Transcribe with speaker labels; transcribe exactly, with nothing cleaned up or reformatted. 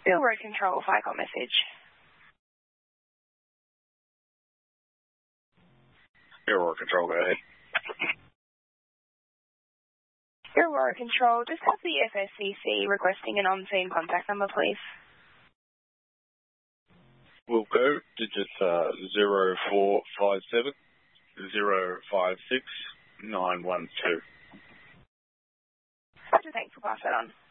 Speaker 1: Bill Road Control, FICOM message.
Speaker 2: Bill Road Control, go ahead.
Speaker 1: Bill Road Control, just have the F S C C requesting an on-scene contact number, please.
Speaker 2: Will go, digits uh, zero four five seven zero five six nine one two.
Speaker 1: Roger, thanks, we'll pass that on.